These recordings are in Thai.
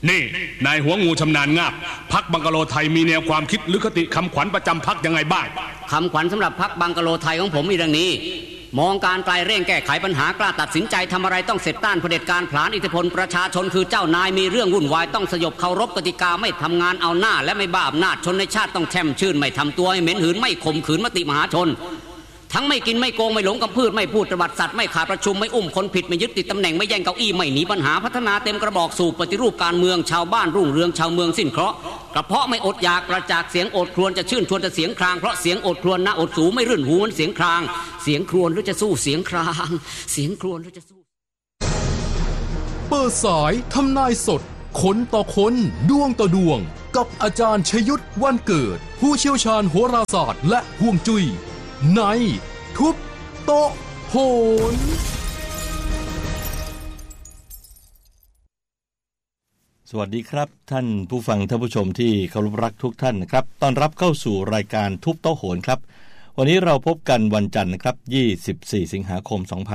นี่นายหัวงูชำนาญงาบพรรคบังกะโลไทยมีแนวความคิดหรือคติคำขวัญประจำพรรคยังไงบ้างคำขวัญสำหรับพรรคบังกะโลไทยของผมมีดังนี้มองการไกลเร่งแก้ไขปัญหากล้าตัดสินใจทำอะไรต้องเสร็จต้านเผด็จการผลาญอิทธิพลประชาชนคือเจ้านายมีเรื่องวุ่นวายต้องสยบเคารพกติกาไม่ทำงานเอาหน้าและไม่บ้าอำนาจชนในชาติต้องแช่มชื่นไม่ทำตัวให้เหม็นหืนไม่ข่มขืนมติมหาชนทั้งไม่กินไม่โกงไม่หลงกับพืชไม่พูดตบัดสัตว์ไม่ขาดประชุมไม่อุ้มคนผิดไม่ยึดติดตำแหน่งไม่แย่งเก้าอี้ไม่หนีปัญหาพัฒนาเต็มกระบอกสู่ปฏิรูปการเมืองชาวบ้านรุ่งเรืองชาวเมืองสิ้นเคราะห์กระเพาะไม่อดอยากประจากเสียงโอดครวญจะชื่นชวนจะเสียงครางเพราะเสียงโอดครวญน่าอดสูไม่รื่นหูมันเสียงครางเสียงครวญหรือจะสู้เสียงครางเสียงครวญหรือจะสู้เปิดสายทำนายสดคนต่อคนดวงต่อดวงกับอาจารย์ชยุทธวันเกิดผู้เชี่ยวชาญโหราศาสตร์และฮวงจุ้ยในทุบโต๊ะโหนสวัสดีครับท่านผู้ฟังท่านผู้ชมที่เคารพรักทุกท่านนะครับต้อนรับเข้าสู่รายการทุบโต๊ะโหนครับวันนี้เราพบกันวันจันทร์นะครับ24สิงหาคม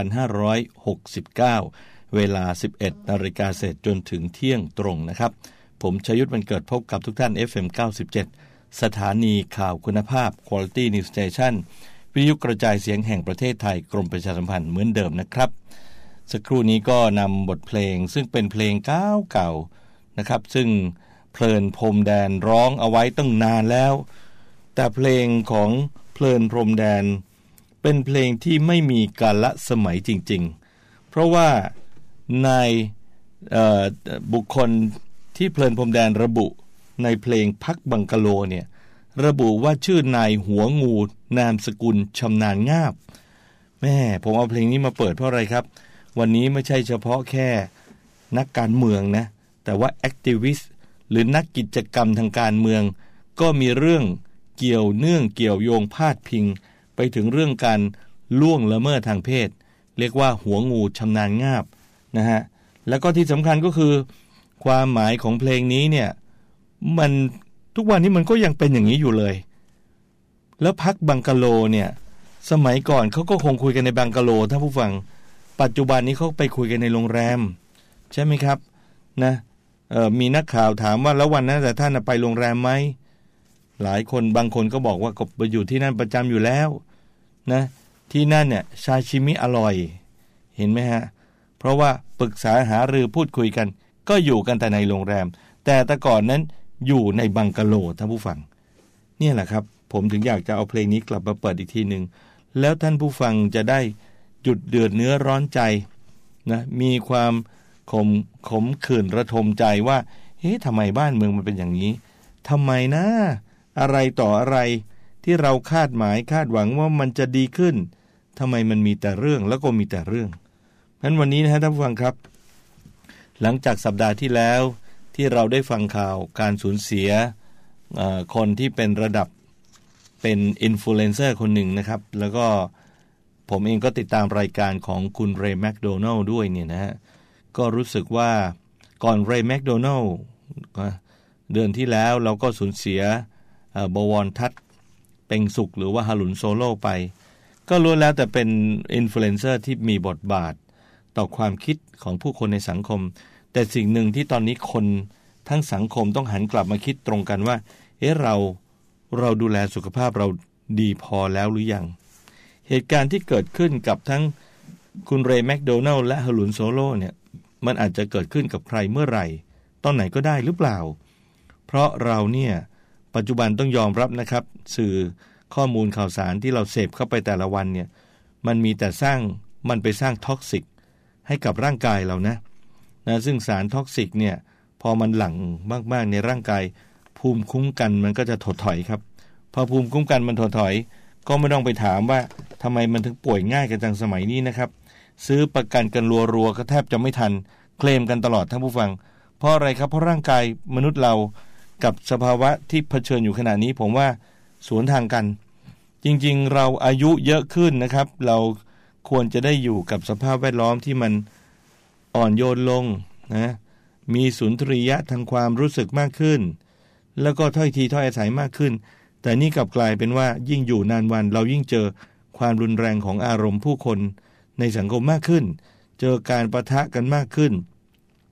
2569เวลา 11:00 น.เศษจนถึงเที่ยงตรงนะครับผมชยุทธวันเกิดพบกับทุกท่าน FM 97สถานีข่าวคุณภาพ Quality News Stationวิทยุกระจายเสียงแห่งประเทศไทยกรมประชาสัมพันธ์เหมือนเดิมนะครับสักครู่นี้ก็นำบทเพลงซึ่งเป็นเพลงเก่าๆนะครับซึ่งเพลินพรมแดนร้องเอาไว้ตั้งนานแล้วแต่เพลงของเพลินพรมแดนเป็นเพลงที่ไม่มีกาลสมัยจริงๆเพราะว่าในบุคคลที่เพลินพรมแดนระบุในเพลงพักบังกะโลเนี่ยระบุว่าชื่อนายหัวงูนามสกุลชำนาญงาบแม่ผมเอาเพลงนี้มาเปิดเพราะอะไรครับวันนี้ไม่ใช่เฉพาะแค่นักการเมืองนะแต่ว่าแอคทิวิสต์หรือนักกิจกรรมทางการเมืองก็มีเรื่องเกี่ยวเนื่องเกี่ยวโยงพาดพิงไปถึงเรื่องการล่วงละเมิดทางเพศเรียกว่าหัวงูชำนาญงาบนะฮะแล้วก็ที่สำคัญก็คือความหมายของเพลงนี้เนี่ยมันทุกวันนี้มันก็ยังเป็นอย่างนี้อยู่เลยแล้วพักบังกะโลเนี่ยสมัยก่อนเขาก็คงคุยกันในบังกะโลถ้าผู้ฟังปัจจุบันนี้เขาไปคุยกันในโรงแรมใช่ไหมครับนะมีนักข่าวถามว่าแล้ววันนั้นแต่ท่านไปโรงแรมไหมหลายคนบางคนก็บอกว่าก็ไปอยู่ที่นั่นประจำอยู่แล้วนะที่นั่นเนี่ยซาชิมิอร่อยเห็นไหมฮะเพราะว่าปรึกษาหารือพูดคุยกันก็อยู่กันแต่ในโรงแรมแต่ก่อนนั้นอยู่ในบังกะโลท่านผู้ฟังเนี่ยแหละครับผมถึงอยากจะเอาเพลงนี้กลับมาเปิดอีกทีนึงแล้วท่านผู้ฟังจะได้หยุดเดือดเนื้อร้อนใจนะมีความขมขื่นระทมใจว่าเฮ้ยทำไมบ้านเมืองมันเป็นอย่างนี้ทำไมนะอะไรต่ออะไรที่เราคาดหมายคาดหวังว่ามันจะดีขึ้นทำไมมันมีแต่เรื่องแล้วก็มีแต่เรื่องเพราะฉะนั้นวันนี้นะท่านผู้ฟังครับหลังจากสัปดาห์ที่แล้วที่เราได้ฟังข่าวการสูญเสียคนที่เป็นระดับเป็นอินฟลูเอนเซอร์คนหนึ่งนะครับแล้วก็ผมเองก็ติดตามรายการของคุณเรย์แมคโดนัลด์ด้วยเนี่ยนะฮะก็รู้สึกว่าก่อนเรย์แมคโดนัลด์เดือนที่แล้วเราก็สูญเสียบวรทัศน์เพ็งสุขหรือว่าฮารุนโซโล่ไปก็ล้วนแล้วแต่เป็นอินฟลูเอนเซอร์ที่มีบทบาทต่อความคิดของผู้คนในสังคมแต่สิ่งหนึ่งที่ตอนนี้คนทั้งสังคมต้องหันกลับมาคิดตรงกันว่าเราดูแลสุขภาพเราดีพอแล้วหรือยังเหตุการณ์ที่เกิดขึ้นกับทั้งคุณเรย์แมคโดนัลด์และฮารุนโซโล่เนี่ยมันอาจจะเกิดขึ้นกับใครเมื่อไหร่ตอนไหนก็ได้หรือเปล่าเพราะเราเนี่ยปัจจุบันต้องยอมรับนะครับสื่อข้อมูลข่าวสารที่เราเสพเข้าไปแต่ละวันเนี่ยมันมีแต่มันไปสร้างท็อกซิกให้กับร่างกายเรานะซึ่งสารท็อกซิกเนี่ยพอมันหลั่งมากๆในร่างกายภูมิคุ้มกันมันก็จะถดถอยครับพอภูมิคุ้มกันมันถดถอยก็ไม่ต้องไปถามว่าทำไมมันถึงป่วยง่ายกันจังสมัยนี้นะครับซื้อประกันกันรัวๆก็แทบจะไม่ทันเคลมกันตลอดท่านผู้ฟังเพราะอะไรครับเพราะร่างกายมนุษย์เรากับสภาวะที่เผชิญอยู่ขณะนี้ผมว่าสวนทางกันจริงๆเราอายุเยอะขึ้นนะครับเราควรจะได้อยู่กับสภาพแวดล้อมที่มันอ่อนโยนลงนะมีสุนทรียะทางความรู้สึกมากขึ้นแล้วก็ถ้อยทีถ้อยอาศัยมากขึ้นแต่นี่กลับกลายเป็นว่ายิ่งอยู่นานวันเรายิ่งเจอความรุนแรงของอารมณ์ผู้คนในสังคมมากขึ้นเจอการปะทะกันมากขึ้น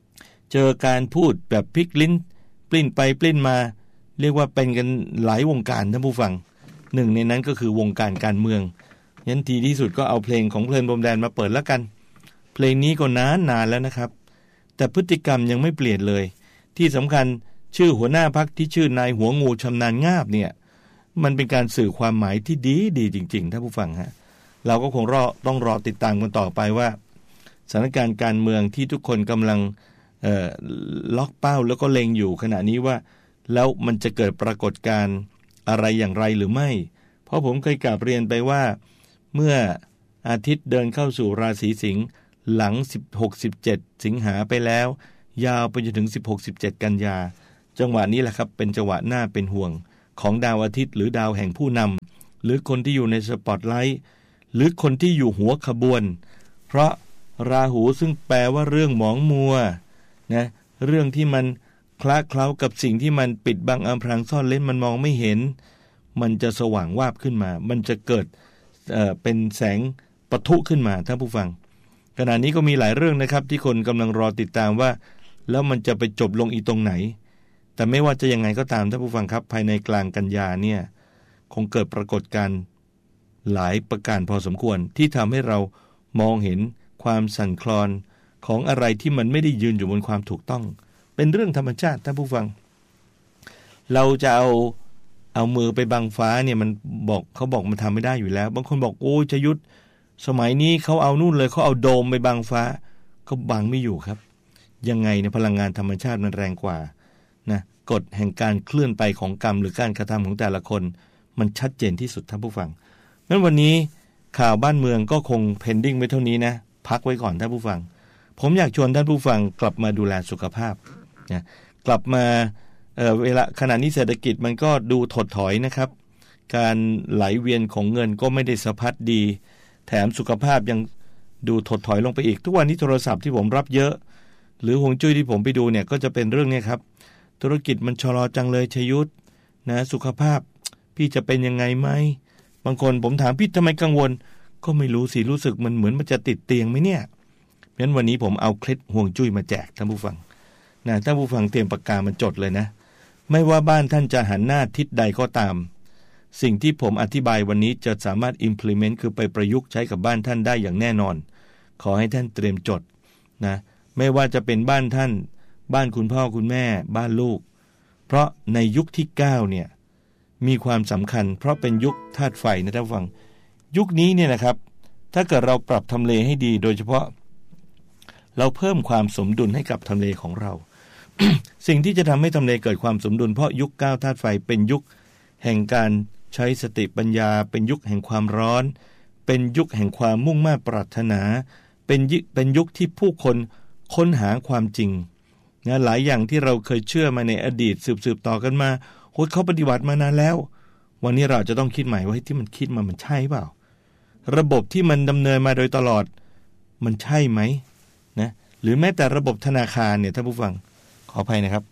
เจอการพูดแบบพลิกลิ้นปลิ้นไปปลิ้นมาเรียกว่าเป็นกันหลายวงการท่านผู้ฟังหนึ่งในนั้นก็คือวงการการเมืองยันทีที่สุดก็เอาเพลงของเพลินพรมแดนมาเปิดแล้วกันเพลงนี้ก็นานแล้วนะครับแต่พฤติกรรมยังไม่เปลี่ยนเลยที่สำคัญชื่อหัวหน้าพรรคที่ชื่อนายหัวงูชำนาญงาบเนี่ยมันเป็นการสื่อความหมายที่ดีจริงๆท่านผู้ฟังฮะเราก็คงต้องรอติดตามกันต่อไปว่าสถานการณ์การเมืองที่ทุกคนกำลังล็อกเป้าแล้วก็เล็งอยู่ขณะนี้ว่าแล้วมันจะเกิดปรากฏการณ์อะไรอย่างไรหรือไม่เพราะผมเคยกราบเรียนไปว่าเมื่ออาทิตย์เดินเข้าสู่ราศีสิงห์หลัง 16-17 สิงหาไปแล้วยาวไปจนถึง 16-17 กันยาจังหวะนี้แหละครับเป็นจังหวะน่าเป็นห่วงของดาวอาทิตย์หรือดาวแห่งผู้นำหรือคนที่อยู่ในสปอตไลท์หรือคนที่อยู่หัวขบวนเพราะราหูซึ่งแปลว่าเรื่องหมองมัวนะเรื่องที่มันคล้าเคล้ากับสิ่งที่มันปิดบังอำพรางซ่อนเร้นมันมองไม่เห็นมันจะสว่างวาบขึ้นมามันจะเกิดเป็นแสงปะทุขึ้นมาท่านผู้ฟังขณะนี้ก็มีหลายเรื่องนะครับที่คนกำลังรอติดตามว่าแล้วมันจะไปจบลงอีตรงไหนแต่ไม่ว่าจะยังไงก็ตามท่านผู้ฟังครับภายในกลางกันยาเนี่ยคงเกิดปรากฏการณ์หลายประการพอสมควรที่ทำให้เรามองเห็นความสั่นคลอนของอะไรที่มันไม่ได้ยืนอยู่บนความถูกต้องเป็นเรื่องธรรมชาติท่านผู้ฟังเราจะเอามือไปบังฟ้าเนี่ยมันเขาบอกมันทำไม่ได้อยู่แล้วบางคนบอกโอ้ยชยุทธสมัยนี้เขาเอานู่นเลยเขาเอาโดมไปบังฟ้าก็บังไม่อยู่ครับยังไงเนี่ยพลังงานธรรมชาติมันแรงกว่านะกฎแห่งการเคลื่อนไปของกรรมหรือการกระทำของแต่ละคนมันชัดเจนที่สุดท่านผู้ฟังงั้นวันนี้ข่าวบ้านเมืองก็คงเพนดิ้งไว้เท่านี้นะพักไว้ก่อนท่านผู้ฟังผมอยากชวนท่านผู้ฟังกลับมาดูแลสุขภาพนะกลับมาเวลาขณะนี้เศรษฐกิจมันก็ดูถดถอยนะครับการไหลเวียนของเงินก็ไม่ได้สะพัดดีแถมสุขภาพยังดูถดถอยลงไปอีกทุกวันนี้โทรศัพท์ที่ผมรับเยอะหรือฮวงจุ้ยที่ผมไปดูเนี่ยก็จะเป็นเรื่องนี้ครับธุรกิจมันชะลอจังเลยชยุทธนะสุขภาพพี่จะเป็นยังไงไหมบางคนผมถามพี่ทำไมกังวลก็ไม่รู้สิรู้สึกมันเหมือนมันจะติดเตียงไหมเนี่ยงั้นวันนี้ผมเอาเคล็ดฮวงจุ้ยมาแจกท่านผู้ฟังนะท่านผู้ฟังเตรียมปากกามาจดเลยนะไม่ว่าบ้านท่านจะหันหน้าทิศใดก็ตามสิ่งที่ผมอธิบายวันนี้จะสามารถ implement คือไปประยุกต์ใช้กับบ้านท่านได้อย่างแน่นอนขอให้ท่านเตรียมจดนะไม่ว่าจะเป็นบ้านท่านบ้านคุณพ่อคุณแม่บ้านลูกเพราะในยุคที่9เนี่ยมีความสำคัญเพราะเป็นยุคธาตุไฟนะท่านผู้ฟังยุคนี้เนี่ยนะครับถ้าเกิดเราปรับทำเลให้ดีโดยเฉพาะเราเพิ่มความสมดุลให้กับทำเลของเรา สิ่งที่จะทำให้ทำเลเกิดความสมดุลเพราะยุค9ธาตุไฟเป็นยุคแห่งการใช้สติปัญญาเป็นยุคแห่งความร้อนเป็นยุคแห่งความมุ่งมั่นปรารถนาเป็นยุคที่ผู้คนค้นหาความจริงนะหลายอย่างที่เราเคยเชื่อมาในอดีตสืบต่อกันมาโหเขาปฏิบัติมานานแล้ววันนี้เราจะต้องคิดใหม่ว่าที่มันคิดมามันใช่เปล่าระบบที่มันดำเนินมาโดยตลอดมันใช่ไหมนะหรือแม้แต่ระบบธนาคารเนี่ยท่านผู้ฟังขออภัยนะครับ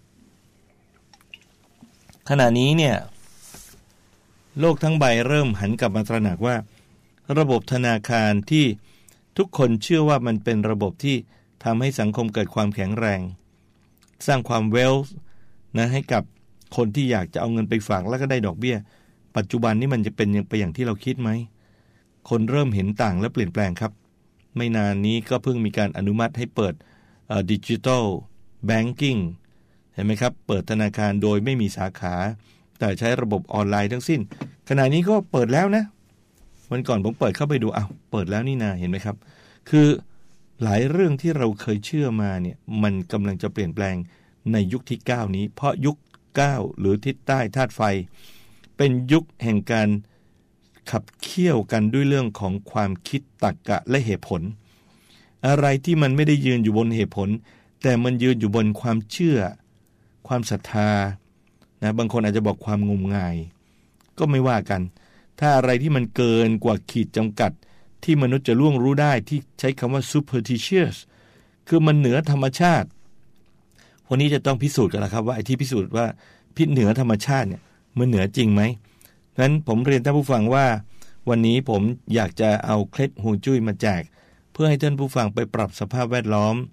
ขณะนี้เนี่ยโลกทั้งใบเริ่มหันกลับมาตระหนักว่าระบบธนาคารที่ทุกคนเชื่อว่ามันเป็นระบบที่ทำให้สังคมเกิดความแข็งแรงสร้างความเวลส์นะให้กับคนที่อยากจะเอาเงินไปฝากแล้วก็ได้ดอกเบี้ยปัจจุบันนี้มันจะเป็นไปอย่างที่เราคิดไหมคนเริ่มเห็นต่างและเปลี่ยนแปลงครับไม่นานนี้ก็เพิ่งมีการอนุมัติให้เปิดดิจิทัลแบงกิ้งเห็นไหมครับเปิดธนาคารโดยไม่มีสาขาแต่ใช้ระบบออนไลน์ทั้งสิ้นขณะนี้ก็เปิดแล้วนะวันก่อนผมเปิดเข้าไปดูเปิดแล้วนี่นาเห็นไหมครับคือหลายเรื่องที่เราเคยเชื่อมาเนี่ยมันกำลังจะเปลี่ยนแปลงในยุคที่9นี้เพราะยุค9หรือทิศใต้ธาตุไฟเป็นยุคแห่งการขับเคี่ยวกันด้วยเรื่องของความคิดตรรกะและเหตุผลอะไรที่มันไม่ได้ยืนอยู่บนเหตุผลแต่มันยืนอยู่บนความเชื่อความศรัทธานะบางคนอาจจะบอกความงมงายก็ไม่ว่ากันถ้าอะไรที่มันเกินกว่าขีดจำกัดที่มนุษย์จะล่วงรู้ได้ที่ใช้คำว่า superstitious คือมันเหนือธรรมชาติวันนี้จะต้องพิสูจน์กันแล้วครับว่าไอ้ที่พิสูจน์ว่าพิษเหนือธรรมชาติเนี่ยมันเหนือจริงไหมงั้นผมเรียนท่านผู้ฟังว่าวันนี้ผมอยากจะเอาเคล็ดฮวงจุ้ยมาแจกเพื่อให้ท่านผู้ฟังไปปรับสภาพแวดล้อม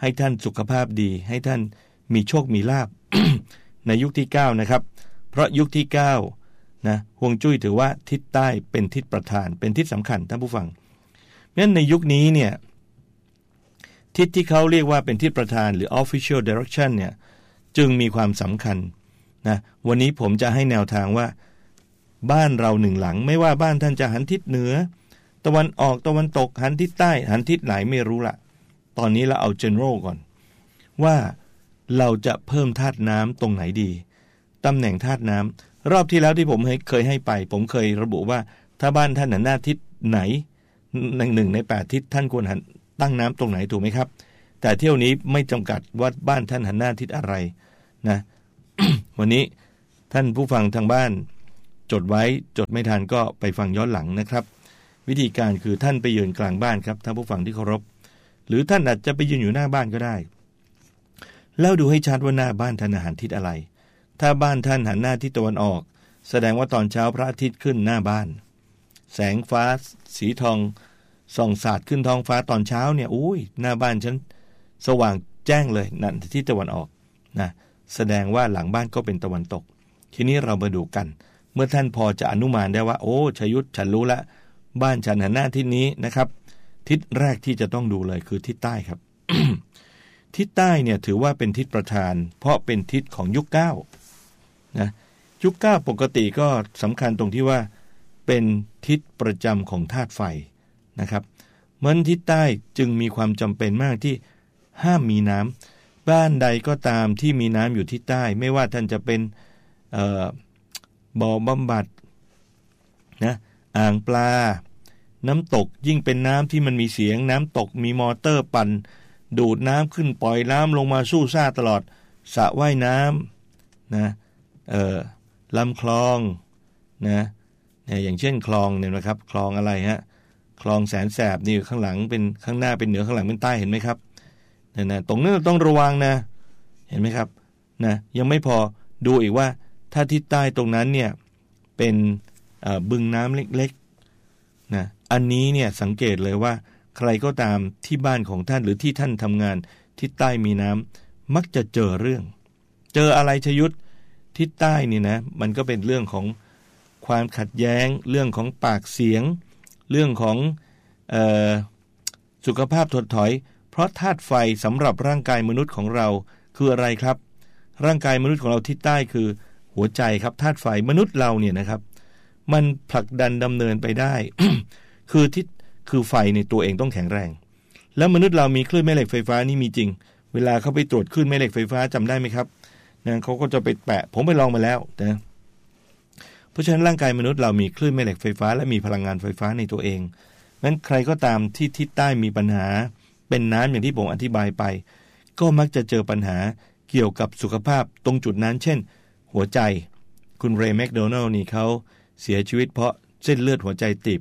ให้ท่านสุขภาพดีให้ท่านมีโชคมีลาภ ในยุคที่9นะครับเพราะยุคที่9นะฮวงจุ้ยถือว่าทิศใต้เป็นทิศประธานเป็นทิศสำคัญท่านผู้ฟังงั้นในยุคนี้เนี่ยทิศที่เขาเรียกว่าเป็นทิศประธานหรือ official direction เนี่ยจึงมีความสำคัญนะวันนี้ผมจะให้แนวทางว่าบ้านเรา1หลังไม่ว่าบ้านท่านจะหันทิศเหนือตะวันออกตะวันตกหันทิศใต้หันทิศไหนไม่รู้ละตอนนี้เราเอา general ก่อนว่าเราจะเพิ่มธาตุน้ำตรงไหนดีตำแหน่งธาตุน้ำรอบที่แล้วที่ผมเคยให้ไปผมเคยระบุว่าถ้าบ้านท่านหันหน้าทิศไหน1ใน8ทิศท่านควรหันตั้งน้ำตรงไหนถูกไหมครับแต่เที่ยวนี้ไม่จำกัดว่าบ้านท่านหันหน้าทิศอะไรนะ วันนี้ท่านผู้ฟังทางบ้านจดไว้จดไม่ทันก็ไปฟังย้อนหลังนะครับวิธีการคือท่านไปยืนกลางบ้านครับท่านผู้ฟังที่เคารพหรือท่านอาจจะไปยืนอยู่หน้าบ้านก็ได้แล้วดูให้ชัดว่าหน้าบ้านท่านหันทิศอะไรถ้าบ้านท่านหันหน้าทิศตะวันออกแสดงว่าตอนเช้าพระอาทิตย์ขึ้นหน้าบ้านแสงฟ้าสีทองส่องสาดขึ้นท้องฟ้าตอนเช้าเนี่ยอุ้ยหน้าบ้านฉันสว่างแจ้งเลยนั่นทิศตะวันออกนะแสดงว่าหลังบ้านก็เป็นตะวันตกทีนี้เรามาดูกันเมื่อท่านพอจะอนุมานได้ว่าโอ้ชยุทธฉันรู้ละบ้านฉันหันหน้าทิศนี้นะครับทิศแรกที่จะต้องดูเลยคือทิศใต้ครับ ทิศใต้เนี่ยถือว่าเป็นทิศประธานเพราะเป็นทิศของยุค9นะยุค9ปกติก็สำคัญตรงที่ว่าเป็นทิศประจำของธาตุไฟนะครับเหมือนทิศใต้จึงมีความจำเป็นมากที่ห้ามมีน้ำบ้านใดก็ตามที่มีน้ำอยู่ทิศใต้ไม่ว่าท่านจะเป็นบ่อบำบัดนะอ่างปลาน้ำตกยิ่งเป็นน้ำที่มันมีเสียงน้ำตกมีมอเตอร์ปั่นดูดน้ำขึ้นปล่อยน้ำลงมาสู้ซ่าตลอดสระว่ายน้ำนะลำคลองนะอย่างเช่นคลองเนี่ยนะครับคลองอะไรฮะคลองแสนแสบนี่ข้างหลังเป็นข้างหน้าเป็นเหนือข้างหลังเป็นใต้เห็นไหมครับนะตรงนั้นต้องระวังนะเห็นไหมครับนะยังไม่พอดูอีกว่าถ้าทิศใต้ตรงนั้นเนี่ยเป็นบึงน้ำเล็กๆนะอันนี้เนี่ยสังเกตเลยว่าใครก็ตามที่บ้านของท่านหรือที่ท่านทำงานทิศใต้มีน้ำมักจะเจอเรื่องเจออะไรชยุทธทิศใต้นี่นะมันก็เป็นเรื่องของความขัดแย้งเรื่องของปากเสียงเรื่องของสุขภาพถดถอยเพราะธาตุไฟสำหรับร่างกายมนุษย์ของเราคืออะไรครับร่างกายมนุษย์ของเราทิศใต้คือหัวใจครับธาตุไฟมนุษย์เราเนี่ยนะครับมันผลักดันดำเนินไปได้ คือไฟในตัวเองต้องแข็งแรงแล้วมนุษย์เรามีคลื่นแม่เหล็กไฟฟ้านี่มีจริงเวลาเขาไปตรวจคลื่นแม่เหล็กไฟฟ้าจำได้ไหมครับนะเขาก็จะไปแปะผมไปลองมาแล้วนะเพราะฉะนั้นร่างกายมนุษย์เรามีคลื่นแม่เหล็กไฟฟ้าและมีพลังงานไฟฟ้าในตัวเองงั้นใครก็ตามที่ทิศใต้มีปัญหาเป็นน้ำอย่างที่ผมอธิบายไปก็มักจะเจอปัญหาเกี่ยวกับสุขภาพตรงจุดนั้นเช่นหัวใจคุณเรย์แมคโดนัลด์นี่เขาเสียชีวิตเพราะเส้นเลือดหัวใจตีบ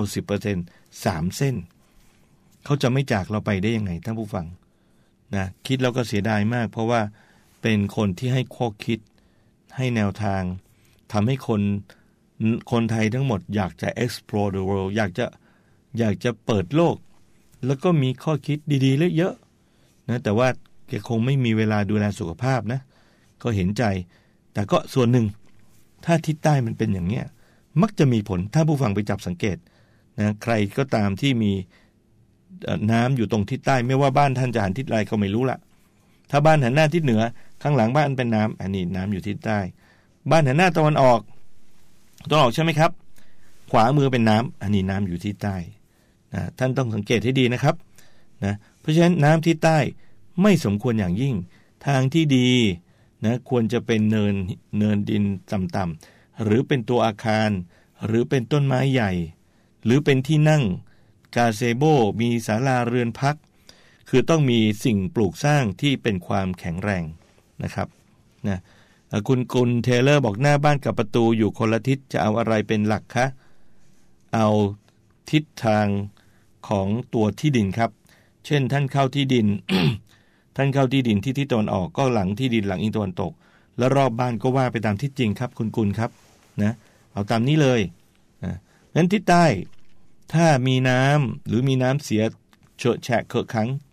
90% 3 เส้นเขาจะไม่จากเราไปได้ยังไงท่านผู้ฟังนะคิดแล้วก็เสียดายมากเพราะว่าเป็นคนที่ให้ข้อคิดให้แนวทางทำให้คนไทยทั้งหมดอยากจะ explore the world อยากจะเปิดโลกแล้วก็มีข้อคิดดีๆและเยอะนะแต่ว่าแกคงไม่มีเวลาดูแลสุขภาพนะก็เห็นใจแต่ก็ส่วนหนึ่งถ้าทิศใต้มันเป็นอย่างเนี้ยมักจะมีผลถ้าผู้ฟังไปจับสังเกตนะใครก็ตามที่มีน้ำอยู่ตรงทิศใต้ไม่ว่าบ้านท่านจะหันทิศใดก็ไม่รู้ละถ้าบ้านหันหน้าทิศเหนือข้างหลังบ้านเป็นน้ำอันนี้น้ำอยู่ทิศใต้บ้านหันหน้าตะวันออกใช่ไหมครับขวามือเป็นน้ำอันนี้น้ำอยู่ทิศใต้นะท่านต้องสังเกตให้ดีนะครับนะเพราะฉะนั้นน้ำทิศใต้ไม่สมควรอย่างยิ่งทางที่ดีนะควรจะเป็นเนินดินต่ำๆหรือเป็นตัวอาคารหรือเป็นต้นไม้ใหญ่หรือเป็นที่นั่งกาเซโบมีศาลาเรือนพักคือต้องมีสิ่งปลูกสร้างที่เป็นความแข็งแรงนะครับนะคุณเทเลอร์บอกหน้าบ้านกับประตูอยู่คนละทิศจะเอาอะไรเป็นหลักคะเอาทิศทางของตัวที่ดินครับเช่นท่านเข้าที่ดิน ท่านเข้าที่ดินที่ทิศตะวันออกก็หลังที่ดินหลังอิงตะวันตกแล้วรอบบ้านก็ว่าไปตามทิศจริงครับคุณครับนะเอาตามนี้เลยนะงั้นทิศใต้ถ้ามีน้ำหรือมีน้ำเสียเฉอะแฉะเขอะขัง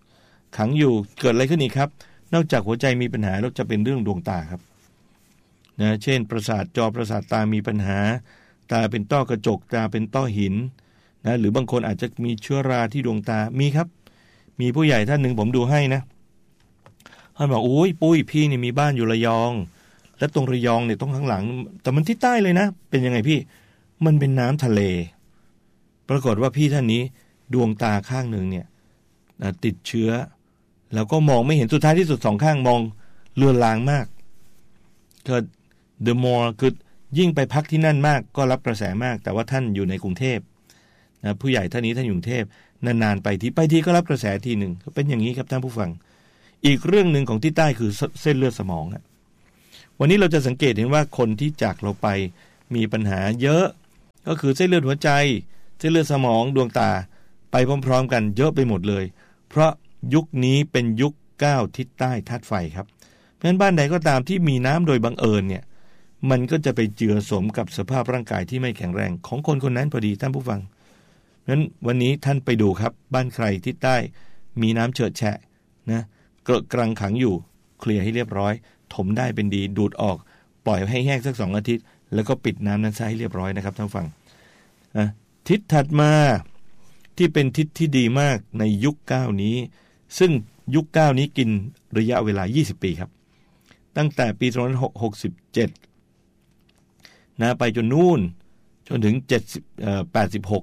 ขังอยู่เกิดอะไรขึ้นอีกครับนอกจากหัวใจมีปัญหาแล้วจะเป็นเรื่องดวงตาครับนะเช่นประสาทจอประสาทตามีปัญหาตาเป็นต้อกระจกตาเป็นต้อหินนะหรือบางคนอาจจะมีเชื้อราที่ดวงตามีครับมีผู้ใหญ่ท่านหนึ่งผมดูให้นะท่านบอกโอ้ยปุ้ยพี่นี่มีบ้านอยู่ระยองและตรงระยองเนี่ยต้องข้างหลังแต่มันที่ใต้เลยนะเป็นยังไงพี่มันเป็นน้ำทะเลปรากฏว่าพี่ท่านนี้ดวงตาข้างหนึ่งเนี่ยติดเชื้อแล้วก็มองไม่เห็นสุดท้ายที่สุดสองข้างมองเลือนลางมากก็ the more คือยิ่งไปพักที่นั่นมากก็รับกระแสมากแต่ว่าท่านอยู่ในกรุงเทพนะผู้ใหญ่ท่านนี้ท่านอยู่กรุงเทพนานๆไปทีก็รับกระแสทีหนึ่งก็เป็นอย่างนี้ครับท่านผู้ฟังอีกเรื่องหนึ่งของที่ใต้คือเส้นเลือดสมองวันนี้เราจะสังเกตเห็นว่าคนที่จากเราไปมีปัญหาเยอะก็คือเส้นเลือดหัวใจเส้นเลือดสมองดวงตาไปพร้อมๆกันเยอะไปหมดเลยเพราะยุคนี้เป็นยุค9ทิศใต้ธาตุไฟครับเพราะฉะนั้นบ้านใดก็ตามที่มีน้ำโดยบังเอิญเนี่ยมันก็จะไปเจือสมกับสภาพร่างกายที่ไม่แข็งแรงของคนคนนั้นพอดีท่านผู้ฟังเพราะฉะนั้นวันนี้ท่านไปดูครับบ้านใครทิศใต้มีน้ำเฉิดแฉะนะเกลอะกรังขังอยู่เคลียร์ให้เรียบร้อยถมได้เป็นดีดูดออกปล่อยให้แห้งสัก2 อาทิตย์แล้วก็ปิดน้ำนั้นซะให้เรียบร้อยนะครับท่านผู้ฟังทิศถัดมาที่เป็นทิศที่ดีมากในยุค9นี้ซึ่งยุค9นี้กินระยะเวลา20ปีครับตั้งแต่ปี2567นะไปจนนู่นจนถึง86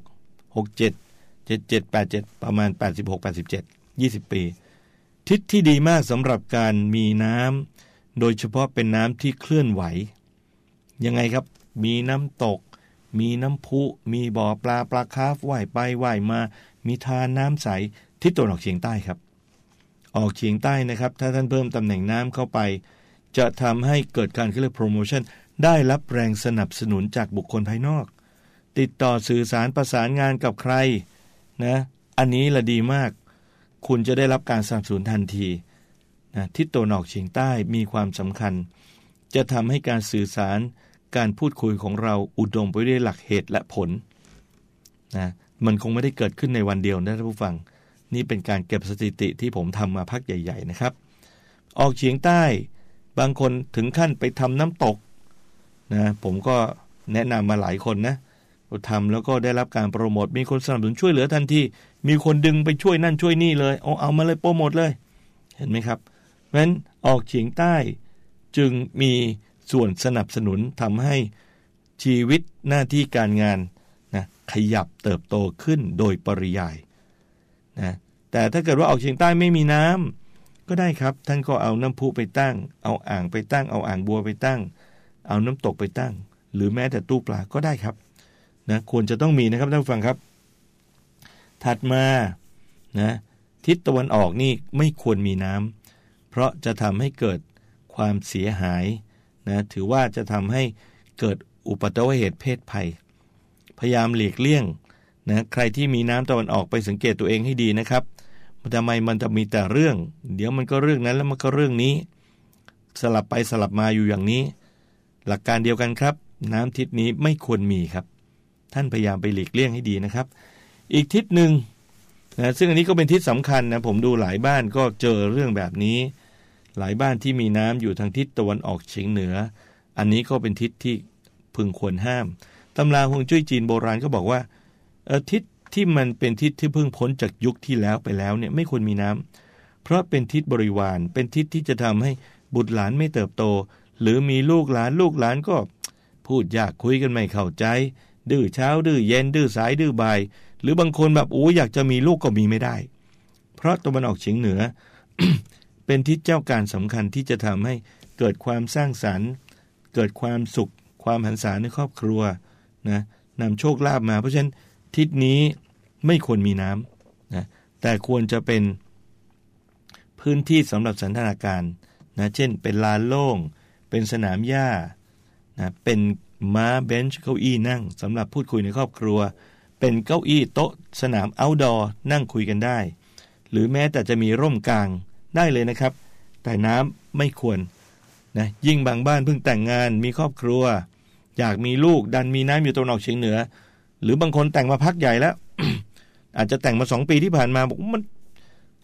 67 77 87ประมาณ86 87 20ปีทิศที่ดีมากสำหรับการมีน้ำโดยเฉพาะเป็นน้ำที่เคลื่อนไหวยังไงครับมีน้ำตกมีน้ำพุมีบ่อปลาคาร์ฟว่ายไปว่ายมามีทานน้ำใสทิศตะวันออกเฉียงใต้ครับออกเฉียงใต้นะครับถ้าท่านเพิ่มตำแหน่งน้ำเข้าไปจะทำให้เกิดการเรียกโปรโมชั่นได้รับแรงสนับสนุนจากบุคคลภายนอกติดต่อสื่อสารประสานงานกับใครนะอันนี้ละดีมากคุณจะได้รับการสนับสนุนทันทีนะทิศตะวันออกเฉียงใต้มีความสำคัญจะทำให้การสื่อสารการพูดคุยของเราอุดมไปด้วยหลักเหตุและผลนะมันคงไม่ได้เกิดขึ้นในวันเดียวนะท่านผู้ฟังนี่เป็นการเก็บสถิติที่ผมทำมาพักใหญ่ๆนะครับออกเฉียงใต้บางคนถึงขั้นไปทำน้ำตกนะผมก็แนะนำมาหลายคนนะทำแล้วก็ได้รับการโปรโมทมีคนสนับสนุนช่วยเหลือทันทีมีคนดึงไปช่วยนั่นช่วยนี่เลยเอามาเลยโปรโมทเลยเห็นไหมครับเพราะฉะนั้นออกเฉียงใต้จึงมีส่วนสนับสนุนทำให้ชีวิตหน้าที่การงานนะขยับเติบโตขึ้นโดยปริยายนะแต่ถ้าเกิดว่าออกเฉียงใต้ไม่มีน้ำก็ได้ครับท่านก็เอาน้ำพุไปตั้งเอาอ่างไปตั้งเอาอ่างบัวไปตั้งเอาน้ำตกไปตั้งหรือแม้แต่ตู้ปลาก็ได้ครับนะควรจะต้องมีนะครับท่านผู้ฟังครับถัดมานะทิศตะวันออกนี่ไม่ควรมีน้ำเพราะจะทำให้เกิดความเสียหายนะถือว่าจะทำให้เกิดอุบัติเหตุเพศภัยพยายามหลีกเลี่ยงนะใครที่มีน้ำตะวันออกไปสังเกตตัวเองให้ดีนะครับทำไมมันจะมีแต่เรื่องเดี๋ยวมันก็เรื่องนั้นแล้วมันก็เรื่องนี้สลับไปสลับมาอยู่อย่างนี้หลักการเดียวกันครับน้ำทิศนี้ไม่ควรมีครับท่านพยายามไปหลีกเลี่ยงให้ดีนะครับอีกทิศหนึ่งนะซึ่งอันนี้ก็เป็นทิศสำคัญนะผมดูหลายบ้านก็เจอเรื่องแบบนี้หลายบ้านที่มีน้ำอยู่ทางทิศตะวันออกเฉียงเหนืออันนี้ก็เป็นทิศที่พึงควรห้ามตำราฮวงจุ้ยจีนโบราณก็บอกว่าทิศที่มันเป็นทิศที่เพิ่งพ้นจากยุคที่แล้วไปแล้วเนี่ยไม่ควรมีน้ำเพราะเป็นทิศบริวารเป็นทิศที่จะทำให้บุตรหลานไม่เติบโตหรือมีลูกหลานก็พูดยากคุยกันไม่เข้าใจดื้อเช้าดื้อเย็นดื้อสายดื้อบ่ายหรือบางคนแบบอยากจะมีลูกก็มีไม่ได้เพราะตะวันออกเฉียงเหนือ เป็นทิศเจ้าการสำคัญที่จะทำให้เกิดความสร้างสรรค์เกิดความสุขความหันษาในครอบครัวนะนำโชคลาภมาเพราะฉะนั้นทิศนี้ไม่ควรมีน้ำนะแต่ควรจะเป็นพื้นที่สำหรับสันทนาการนะเช่นเป็นลานโล่งเป็นสนามหญ้านะเป็นม้าเบนช์เก้าอี้นั่งสำหรับพูดคุยในครอบครัวเป็นเก้าอี้โต๊ะสนามเอาท์ดอร์นั่งคุยกันได้หรือแม้แต่จะมีร่มกลางได้เลยนะครับแต่น้ำไม่ควรนะยิ่งบางบ้านเพิ่งแต่งงานมีครอบครัวอยากมีลูกดันมีน้ำอยู่ตะวันออกเฉียงเหนือหรือบางคนแต่งมาพักใหญ่แล้ว อาจจะแต่งมา2 ปีที่ผ่านมาบอกมัน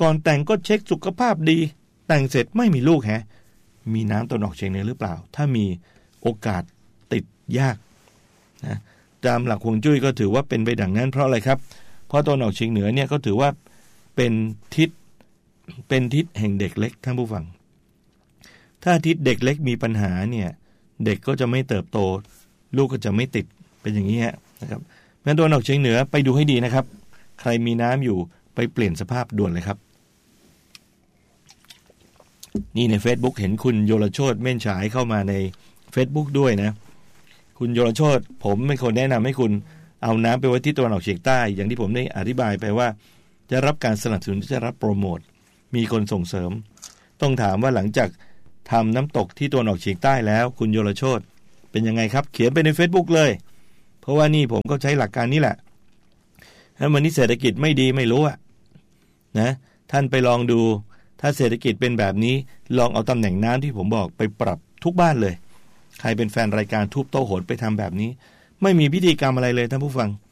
ก่อนแต่งก็เช็คสุขภาพดีแต่งเสร็จไม่มีลูกมีน้ำตะวันออกเฉียงเหนือหรือเปล่าถ้ามีโอกาสติดยากนะตามหลักฮวงจุ้ยก็ถือว่าเป็นไปดังนั้นเพราะอะไรครับเพราะตะวันออกเฉียงเหนือเนี่ยก็ถือว่าเป็นทิศแห่งเด็กเล็กท่านผู้ฟังถ้าทิศเด็กเล็กมีปัญหาเนี่ยเด็กก็จะไม่เติบโตลูกก็จะไม่ติดเป็นอย่างนี้นะครับแม้ตะวันออกเฉียงเหนือไปดูให้ดีนะครับใครมีน้ำอยู่ไปเปลี่ยนสภาพด่วนเลยครับนี่ใน Facebook เห็นคุณโยรโชติเม่นฉายเข้ามาใน Facebook ด้วยนะคุณโยรโชติผมเป็นคนแนะนำให้คุณเอาน้ำไปไว้ที่ตะวันออกเฉียงใต้อย่างที่ผมได้อธิบายไปว่าจะรับการสนับสนุนจะรับโปรโมทมีคนส่งเสริมต้องถามว่าหลังจากทำน้ำตกที่ตะวันออกเฉียงใต้แล้วคุณโยรโชติเป็นยังไงครับเขียนไปใน Facebook เลยเพราะว่านี่ผมก็ใช้หลักการนี้แหละถ้าวันนี้เศรษฐกิจไม่ดีไม่รู้นะท่านไปลองดูถ้าเศรษฐกิจเป็นแบบนี้ลองเอาตำแหน่งน้ำที่ผมบอกไปปรับทุกบ้านเลยใครเป็นแฟนรายการทุบโต๊ะโหนไปทำแบบนี้ไม่มีพิธีกรรมอะไรเลยท่านผู้ฟัง